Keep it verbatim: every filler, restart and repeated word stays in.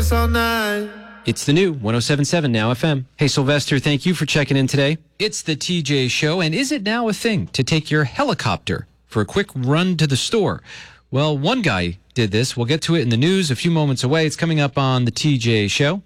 this all night. It's the new one oh seven point seven Now F M. Hey, Sylvester, thank you for checking in today. It's the T J Show, and is it now a thing to take your helicopter for a quick run to the store? Well, one guy did this. We'll get to it in the news a few moments away. It's coming up on the T J Show.